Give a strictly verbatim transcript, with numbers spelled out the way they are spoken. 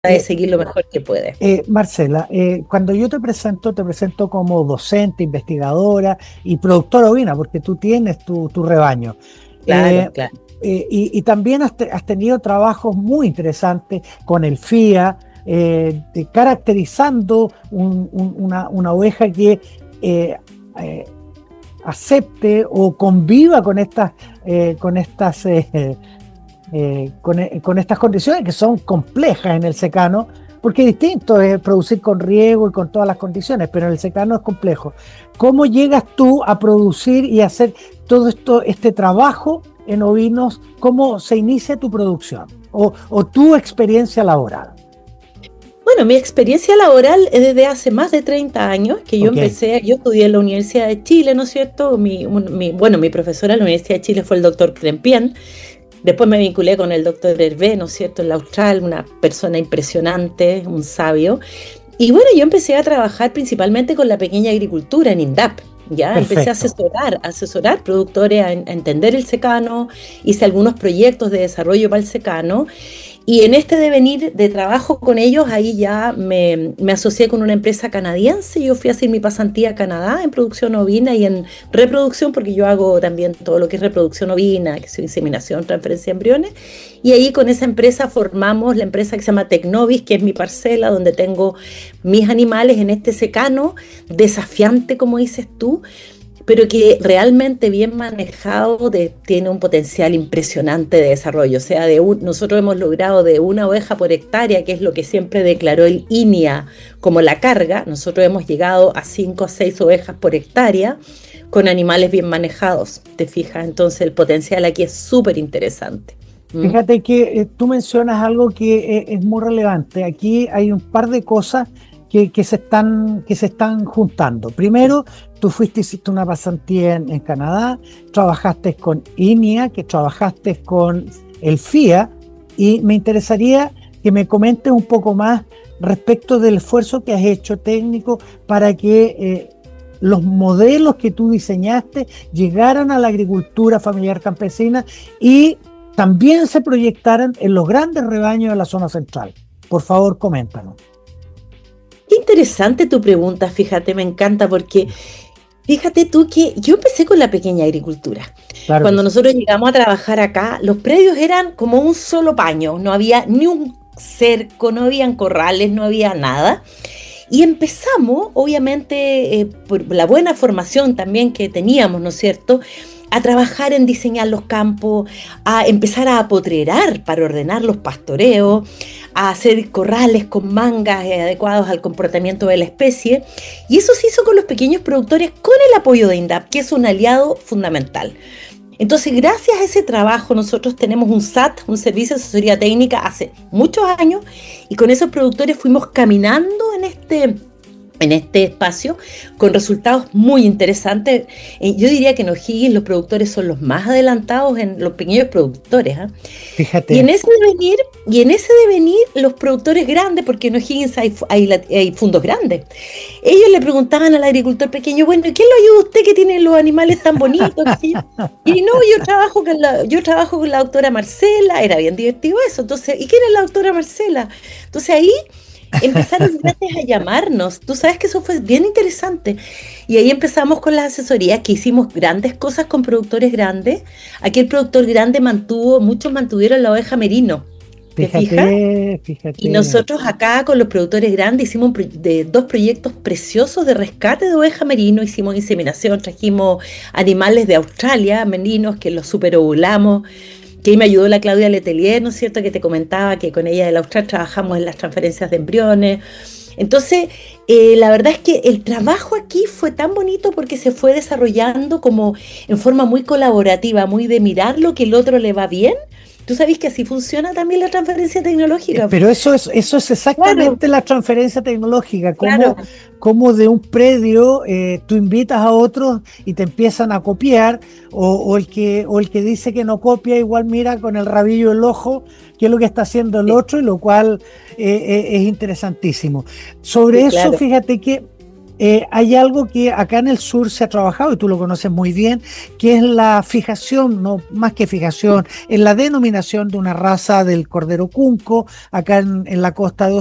de Eh, seguir lo mejor que puede. eh, Marcela, eh, cuando yo te presento, te presento como docente, investigadora y productora ovina, porque tú tienes tu, tu rebaño. Claro, Eh, claro. eh, y, y también has, te- has tenido trabajos muy interesantes con el F I A, eh, de- caracterizando un- un- una, una oveja que eh, eh, acepte o conviva con estas, eh, con estas eh, eh, con, eh, con estas condiciones que son complejas en el secano, porque es distinto es producir con riego y con todas las condiciones, pero en el secano es complejo. ¿Cómo llegas tú a producir y hacer todo esto, este trabajo en ovinos? ¿Cómo se inicia tu producción o, o tu experiencia laboral? Bueno, mi experiencia laboral es desde hace más de treinta años que yo Ok, empecé, yo estudié en la Universidad de Chile, ¿no es cierto? Mi, un- mi- bueno, mi profesora en la Universidad de Chile fue el doctor Krempien. Después me vinculé con el doctor Hervé, ¿no es cierto?, en la Austral, una persona impresionante, un sabio. Y bueno, yo empecé a trabajar principalmente con la pequeña agricultura en INDAP. Ya empecé a perfecto. asesorar, a asesorar productores a, a entender el secano, hice algunos proyectos de desarrollo para el secano. Y en este devenir de trabajo con ellos, ahí ya me, me asocié con una empresa canadiense. Yo fui a hacer mi pasantía a Canadá en producción ovina y en reproducción, porque yo hago también todo lo que es reproducción ovina, que es inseminación, transferencia de embriones. Y ahí con esa empresa formamos la empresa que se llama Tecnovis, que es mi parcela, donde tengo mis animales en este secano, desafiante, como dices tú, pero que realmente bien manejado de, tiene un potencial impresionante de desarrollo. O sea, de un, nosotros hemos logrado de una oveja por hectárea, que es lo que siempre declaró el I N I A como la carga, nosotros hemos llegado a cinco o seis ovejas por hectárea con animales bien manejados, ¿te fijas? Entonces el potencial aquí es súper interesante. ¿Mm? Fíjate que eh, tú mencionas algo que eh, es muy relevante. Aquí hay un par de cosas que, que se están, que se están juntando. Primero, tú fuiste, hiciste una pasantía en, en Canadá, trabajaste con I N I A, que trabajaste con el F I A, y me interesaría que me comentes un poco más respecto del esfuerzo que has hecho técnico para que eh, los modelos que tú diseñaste llegaran a la agricultura familiar campesina y también se proyectaran en los grandes rebaños de la zona central. Por favor, coméntanos. Qué interesante tu pregunta, fíjate, me encanta porque fíjate tú que yo empecé con la pequeña agricultura. Claro que Cuando sí. nosotros llegamos a trabajar acá, los predios eran como un solo paño, no había ni un cerco, no habían corrales, no había nada. Y empezamos, obviamente, eh, por la buena formación también que teníamos, ¿no es cierto?, a trabajar en diseñar los campos, a empezar a apotrerar para ordenar los pastoreos, a hacer corrales con mangas eh, adecuados al comportamiento de la especie. Y eso se hizo con los pequeños productores con el apoyo de INDAP, que es un aliado fundamental. Entonces, gracias a ese trabajo, nosotros tenemos un S A T, un Servicio de Asesoría Técnica, hace muchos años, y con esos productores fuimos caminando en este, en este espacio con resultados muy interesantes. Eh, Yo diría que en O'Higgins los productores son los más adelantados en los pequeños productores, ¿eh? Y en Fíjate, ese devenir, y en ese devenir, los productores grandes, porque en O'Higgins hay, hay, hay fondos grandes, ellos le preguntaban al agricultor pequeño, bueno, ¿y quién lo ayuda a usted que tiene los animales tan bonitos? ¿Sí? Y no, yo trabajo con la, yo trabajo con la doctora Marcela, era bien divertido eso. Entonces, ¿y quién es la doctora Marcela? Entonces ahí empezaron gracias a llamarnos. Tú sabes que eso fue bien interesante. Y ahí empezamos con las asesorías, que hicimos grandes cosas con productores grandes. Aquí el productor grande mantuvo, muchos mantuvieron la oveja merino. ¿Te fijas? fíjate, Y fíjate. nosotros acá con los productores grandes hicimos un pro- de, dos proyectos preciosos de rescate de oveja merino, hicimos inseminación, trajimos animales de Australia, merinos, que los superovulamos, que ahí me ayudó la Claudia Letelier, ¿no es cierto?, que te comentaba que con ella del Austral trabajamos en las transferencias de embriones. Entonces, eh, la verdad es que el trabajo aquí fue tan bonito porque se fue desarrollando como en forma muy colaborativa, muy de mirar lo que el otro le va bien. Tú sabes que así funciona también la transferencia Eh, tecnológica. Pero eso es, eso es Claro, exactamente la transferencia tecnológica, como, claro. como de un predio eh, tú invitas a otros y te empiezan a copiar, o, o el que, o el que dice que no copia, igual mira con el rabillo del ojo qué es lo que está haciendo el Sí, otro, y lo cual eh, eh, es interesantísimo. Sobre sí, eso, claro. fíjate que eh, hay algo que acá en el sur se ha trabajado, y tú lo conoces muy bien, que es la fijación, no más que fijación, en la denominación de una raza del cordero cunco, acá en, en la costa de